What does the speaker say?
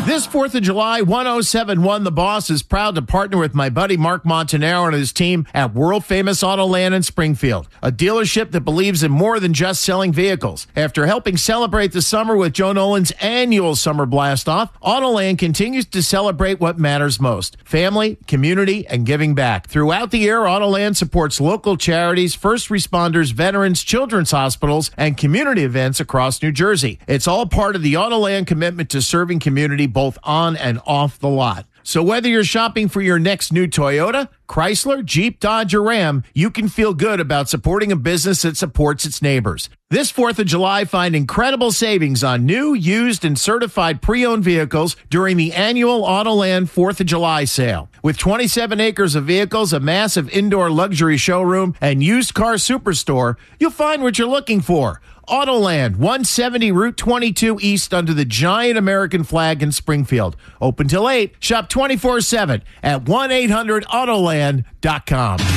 This 4th of July, 1071 The Boss is proud to partner with my buddy Mark Montanaro and his team at World Famous Autoland in Springfield, a dealership that believes in more than just selling vehicles. After helping celebrate the summer with Joe Nolan's annual Summer Blast-Off, Autoland continues to celebrate what matters most: family, community, and giving back. Throughout the year, Autoland supports local charities, first responders, veterans, children's hospitals, and community events across New Jersey. It's all part of the Autoland commitment to serving community both on and off the lot. So whether you're shopping for your next new Toyota, Chrysler, Jeep, Dodge, or Ram, you can feel good about supporting a business that supports its neighbors. This 4th of July, find incredible savings on new, used, and certified pre-owned vehicles during the annual Autoland 4th of July sale. With 27 acres of vehicles, a massive indoor luxury showroom, and used car superstore, you'll find what you're looking for. Autoland, 170 Route 22 East under the giant American flag in Springfield. Open till 8. Shop 24/7 at 1-800-AUTOLAND.com.